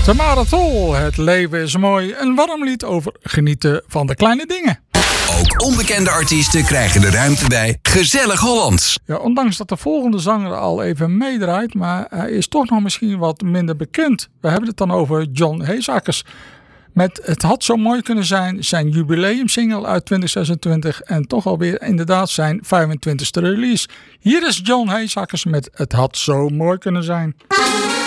Tamara Tol, het leven is mooi. Een warm lied over genieten van de kleine dingen. Ook onbekende artiesten krijgen de ruimte bij Gezellig Hollands. Ja, ondanks dat de volgende zanger al even meedraait, maar hij is toch nog misschien wat minder bekend. We hebben het dan over John Heesakkers. Met Het had zo mooi kunnen zijn jubileumsingle uit 2026 en toch alweer inderdaad zijn 25e release. Hier is John Heesakkers met Het had zo mooi kunnen zijn.